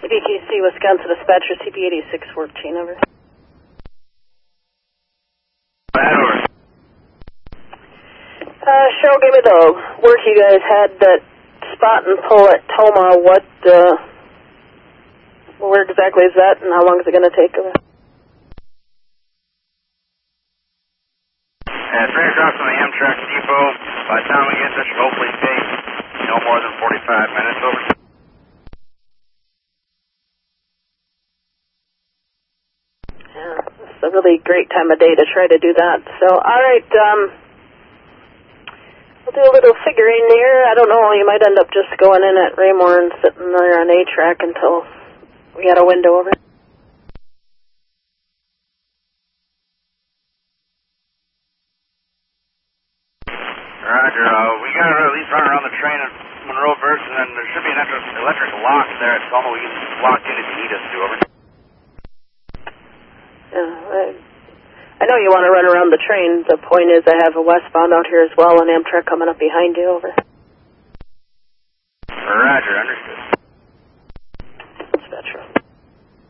CBKC, Wisconsin Dispatcher, CP8614, over. Over. Cheryl, give me the work you guys had that spot and pull at Toma. Where exactly is that, and how long is it going to take? 3 o'clock on the Amtrak depot. By the time we get there, should hopefully take no more than 45 minutes, over. Yeah, it's a really great time of day to try to do that. So, alright, we'll do a little figuring there. I don't know, you might end up just going in at Raymore and sitting there on A-track until we got a window, over. Roger, we got to at least run around the train at Monroe first, and then there should be an electric lock there at Toma we can lock in if you need us to, over. Yeah, I know you want to run around the train. The point is I have a westbound out here as well, and Amtrak coming up behind you, over. Roger, understood.